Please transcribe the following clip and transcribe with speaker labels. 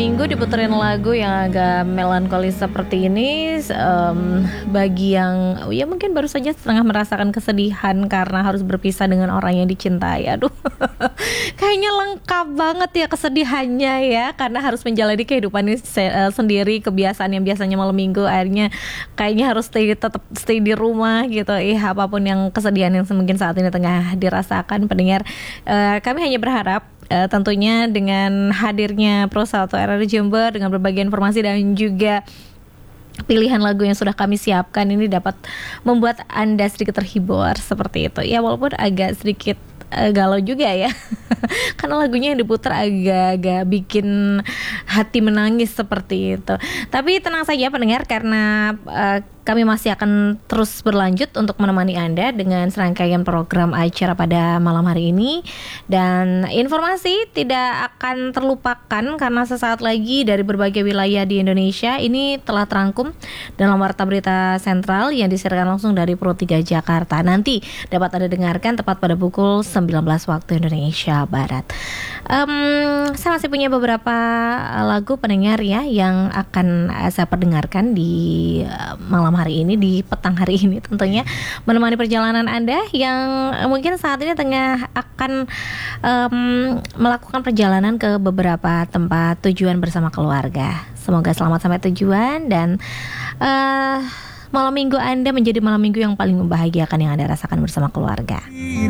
Speaker 1: minggu diputerin lagu yang agak melankolis seperti ini, bagi yang ya mungkin baru saja setengah merasakan kesedihan karena harus berpisah dengan orang yang dicintai. Aduh, kayaknya lengkap banget ya kesedihannya ya, karena harus menjalani kehidupan ini sendiri, kebiasaan yang biasanya malam minggu akhirnya kayaknya harus tetap stay di rumah gitu. Apapun yang kesedihan yang mungkin saat ini tengah dirasakan pendengar, kami hanya berharap tentunya dengan hadirnya Pro 1 RRI Jember dengan berbagai informasi dan juga pilihan lagu yang sudah kami siapkan ini dapat membuat Anda sedikit terhibur seperti itu. Ya walaupun agak sedikit galau juga ya karena lagunya yang diputar agak-agak bikin hati menangis seperti itu. Tapi tenang saja pendengar, karena kami masih akan terus berlanjut untuk menemani Anda dengan serangkaian program acara pada malam hari ini. Dan informasi tidak akan terlupakan karena sesaat lagi dari berbagai wilayah di Indonesia ini telah terangkum dalam Warta Berita Sentral yang disiarkan langsung dari Pro 3 Jakarta. Nanti dapat Anda dengarkan tepat pada pukul 19 waktu Indonesia Barat. Saya masih punya beberapa lagu pendengar ya yang akan saya perdengarkan di malam hari ini, di petang hari ini tentunya, menemani perjalanan Anda yang mungkin saat ini tengah akan melakukan perjalanan ke beberapa tempat tujuan bersama keluarga. Semoga selamat sampai tujuan dan malam minggu Anda menjadi malam minggu yang paling membahagiakan yang Anda rasakan bersama keluarga.